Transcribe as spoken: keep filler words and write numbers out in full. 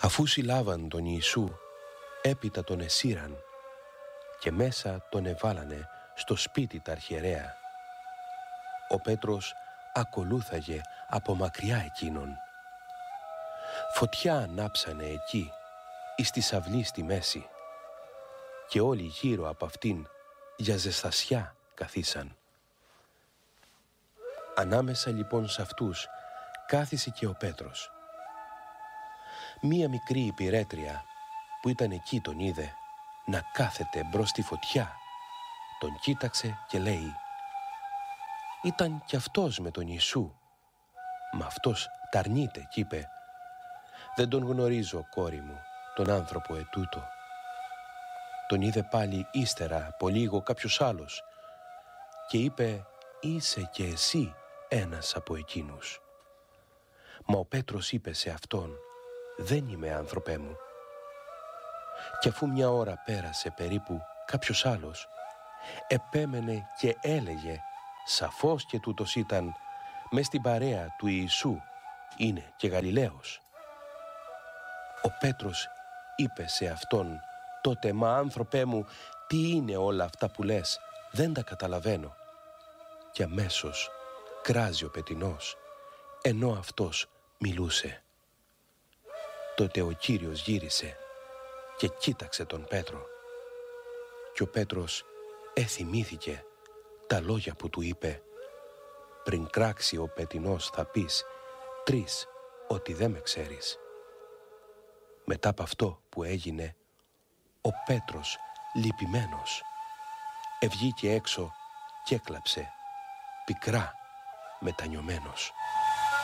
Αφού συλλάβαν τον Ιησού, έπειτα τον εσύραν και μέσα τον εβάλανε στο σπίτι τα αρχιερέα. Ο Πέτρος ακολούθαγε από μακριά εκείνον. Φωτιά ανάψανε εκεί, εις τη αυλή στη μέση, και όλοι γύρω από αυτήν για ζεστασιά καθίσαν. Ανάμεσα λοιπόν σε αυτούς κάθισε και ο Πέτρος. Μία μικρή υπηρέτρια που ήταν εκεί τον είδε να κάθεται μπρος στη φωτιά. Τον κοίταξε και λέει: «Ήταν κι αυτός με τον Ιησού». Μα αυτός ταρνείται κι είπε: «Δεν τον γνωρίζω, κόρη μου, τον άνθρωπο ετούτο». Τον είδε πάλι ύστερα από λίγο κάποιος άλλος και είπε: «Είσαι και εσύ ένας από εκείνους». Μα ο Πέτρος είπε σε αυτόν: «Δεν είμαι, άνθρωπέ μου». Και αφού μια ώρα πέρασε περίπου, κάποιος άλλος επέμενε και έλεγε: «Σαφώς και τούτος ήταν μες στην παρέα του Ιησού, είναι και Γαλιλαίος». Ο Πέτρος είπε σε αυτόν τότε: «Μα άνθρωπέ μου, τι είναι όλα αυτά που λες, δεν τα καταλαβαίνω». Και αμέσως κράζει ο πετεινός, ενώ αυτός μιλούσε. Τότε ο Κύριος γύρισε και κοίταξε τον Πέτρο. Και ο Πέτρος εθυμήθηκε τα λόγια που του είπε: «Πριν κράξει ο πετεινός θα πεις τρεις ότι δεν με ξέρεις». Μετά από αυτό που έγινε, ο Πέτρος λυπημένος ευγήκε έξω και έκλαψε, πικρά μετανιωμένος.